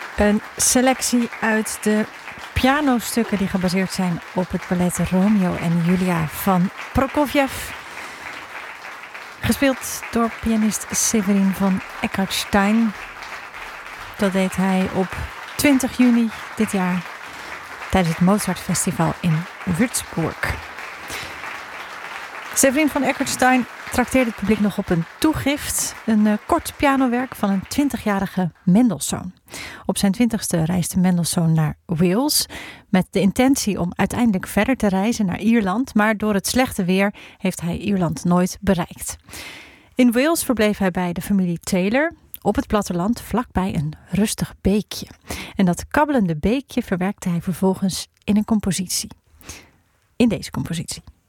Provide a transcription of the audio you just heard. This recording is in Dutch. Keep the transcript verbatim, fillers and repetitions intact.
Een selectie uit de pianostukken die gebaseerd zijn op het ballet Romeo en Julia van Prokofjev. Gespeeld door pianist Severin van Eckartstein. Dat deed hij op twintig juni dit jaar tijdens het Mozartfestival in Würzburg. Severin van Eckartstein trakteerde het publiek nog op een toegift. Een uh, kort pianowerk van een twintigjarige Mendelssohn. Op zijn twintigste reisde Mendelssohn naar Wales met de intentie om uiteindelijk verder te reizen naar Ierland. Maar door het slechte weer heeft hij Ierland nooit bereikt. In Wales verbleef hij bij de familie Taylor op het platteland vlakbij een rustig beekje. En dat kabbelende beekje verwerkte hij vervolgens in een compositie. In deze compositie.